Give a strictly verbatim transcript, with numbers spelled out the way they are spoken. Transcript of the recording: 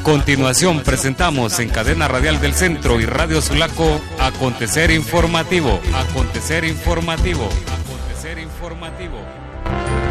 continuación presentamos en Cadena Radial del Centro y Radio Sulaco Acontecer Informativo. Acontecer Informativo. Acontecer Informativo.